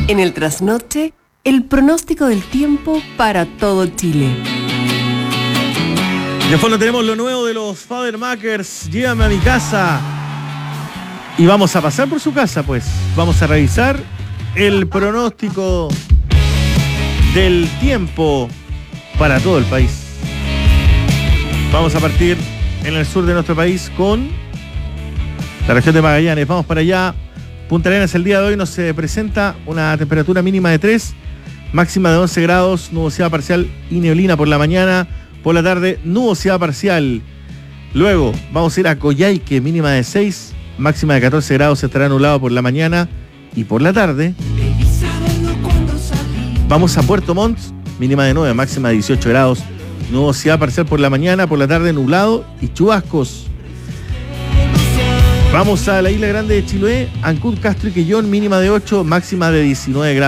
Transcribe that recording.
En el trasnoche, el pronóstico del tiempo para todo Chile. De fondo tenemos lo nuevo de los Fabermakers. Llévame a mi casa. Y vamos a pasar por su casa, pues. Vamos a revisar el pronóstico del tiempo para todo el país. Vamos a partir en el sur de nuestro país con la región de Magallanes. Vamos para allá. Punta Arenas el día de hoy nos presenta una temperatura mínima de 3, máxima de 11 grados, nubosidad parcial y neblina por la mañana. Por la tarde, nubosidad parcial. Luego vamos a ir a Coyhaique, mínima de 6, máxima de 14 grados, estará nublado por la mañana y por la tarde. Vamos a Puerto Montt, mínima de 9, máxima de 18 grados, nubosidad parcial por la mañana, por la tarde nublado y chubascos. Vamos a la Isla Grande de Chiloé, Ancud, Castro y Quellón, mínima de 8, máxima de 19 grados.